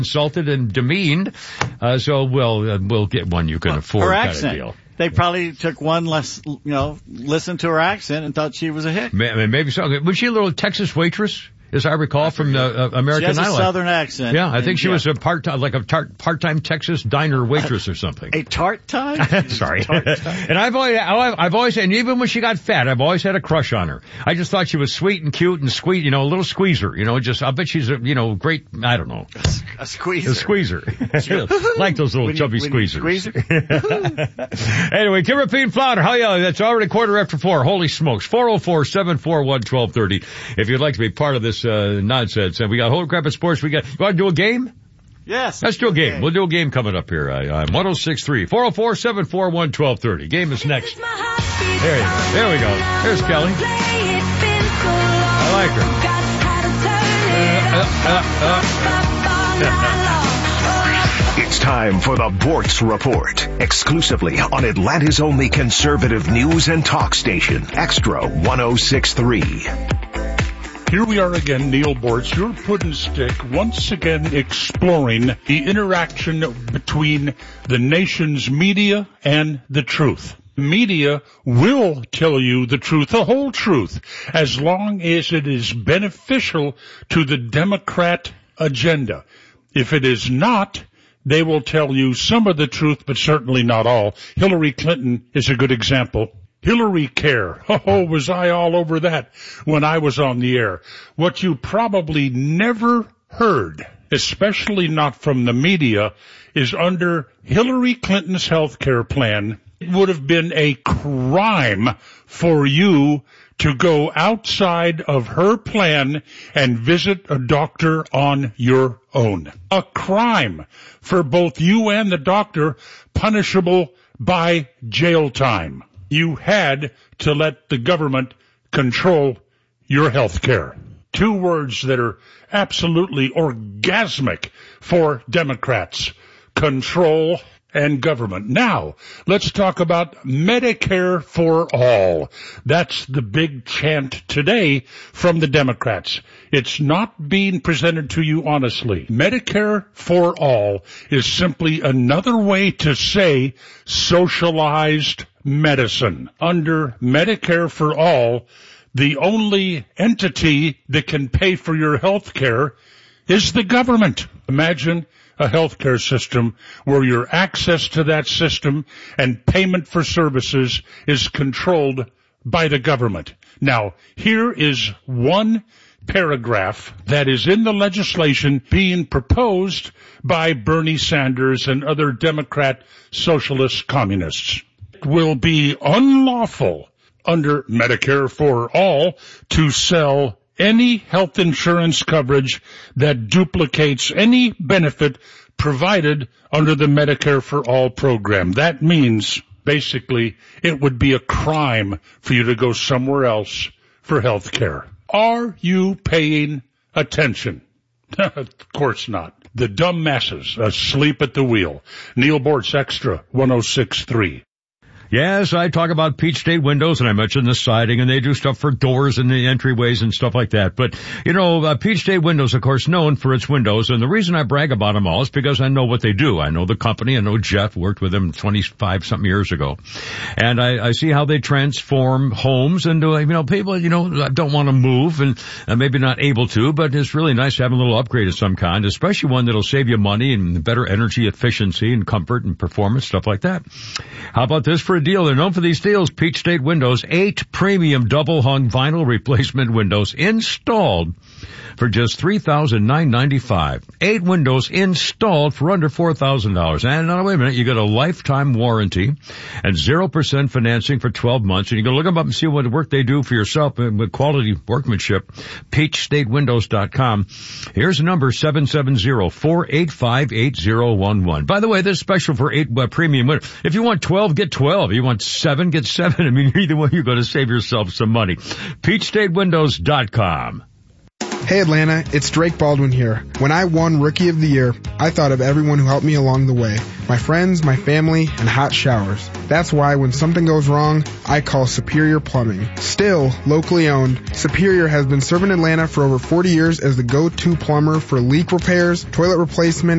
insulted and demeaned. So we'll get one you can afford. Her kind accent. of deal. They probably took one less, listened to her accent and thought she was a hit. Maybe so. Was she a little Texas waitress, as I recall, from the American Idol? She has a southern accent. Yeah, I think she was a part-time Texas diner waitress or something. A tart-time? Sorry. And I've always, and even when she got fat, I've always had a crush on her. I just thought she was sweet and cute and sweet, a little squeezer, I bet she's a, great, I don't know. A squeezer. A squeezer. Like those little chubby squeezers. Anyway, Kimmerpeen Flounder, that's already 4:15. Holy smokes. 404-741-1230. If you'd like to be part of this nonsense. And we got Holy Crap at Sports. You want to do a game? Yes. Let's do a game. We'll do a game coming up here. I'm 106.3. 404-741-1230. Game is next. There you go. There we go. There's Kelly. I like her. It's time for the Bortz Report, exclusively on Atlanta's only conservative news and talk station, Extra 106.3. Here we are again, Neil Bortz, your pudding stick, once again exploring the interaction between the nation's media and the truth. Media will tell you the truth, the whole truth, as long as it is beneficial to the Democrat agenda. If it is not, they will tell you some of the truth, but certainly not all. Hillary Clinton is a good example. Hillary Care. Oh, was I all over that when I was on the air. What you probably never heard, especially not from the media, is under Hillary Clinton's health care plan, it would have been a crime for you to go outside of her plan and visit a doctor on your own. A crime for both you and the doctor, punishable by jail time. You had to let the government control your health care. Two words that are absolutely orgasmic for Democrats: control and government. Now, let's talk about Medicare for all. That's the big chant today from the Democrats. It's not being presented to you honestly. Medicare for all is simply another way to say socialized medicine. Under Medicare for all, the only entity that can pay for your health care is the government. Imagine a healthcare system where your access to that system and payment for services is controlled by the government. Now, here is one paragraph that is in the legislation being proposed by Bernie Sanders and other Democrat socialist communists. It will be unlawful under Medicare for all to sell any health insurance coverage that duplicates any benefit provided under the Medicare for All program. That means, basically, it would be a crime for you to go somewhere else for health care. Are you paying attention? Of course not. The dumb masses asleep at the wheel. Neil Bortz, Extra 106.3. Yes, I talk about Peach State Windows, and I mentioned the siding, and they do stuff for doors and the entryways and stuff like that. But, Peach State Windows, of course, known for its windows, and the reason I brag about them all is because I know what they do. I know the company. I know Jeff worked with them 25-something years ago. And I see how they transform homes into, people, don't want to move and maybe not able to, but it's really nice to have a little upgrade of some kind, especially one that'll save you money and better energy efficiency and comfort and performance, stuff like that. How about this for a deal? They're known for these deals. Peach State Windows, 8 premium double-hung vinyl replacement windows installed for just $3,995. 8 windows installed for under $4,000. And now, wait a minute, you get a lifetime warranty and 0% financing for 12 months. And you can look them up and see what work they do for yourself with quality workmanship. PeachStateWindows.com. Here's the number, 770-485-8011. By the way, this is special for 8 premium windows. If you want 12, get 12. If you want 7, get 7. I mean, either way, you're going to save yourself some money. PeachStateWindows.com. Hey Atlanta, it's Drake Baldwin here. When I won Rookie of the Year, I thought of everyone who helped me along the way. My friends, my family, and hot showers. That's why when something goes wrong, I call Superior Plumbing. Still locally owned, Superior has been serving Atlanta for over 40 years as the go-to plumber for leak repairs, toilet replacement,